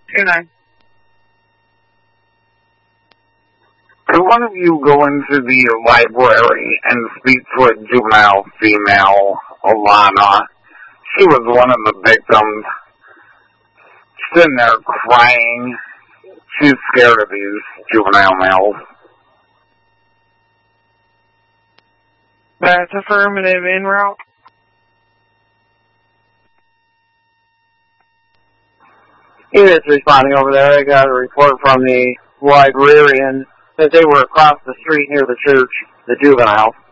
Good night. Could one of you go into the library and speak to a juvenile female, Alana? She was one of the victims. Sitting there crying. She's scared of these juvenile males. That's affirmative, en route. Units responding over there. I got a report from the librarian that they were across the street near the church, the juvenile.